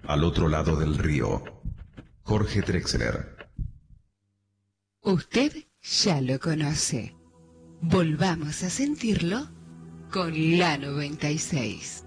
Al otro lado del río, Jorge Drexler. Usted ya lo conoce. Volvamos a sentirlo con la 96.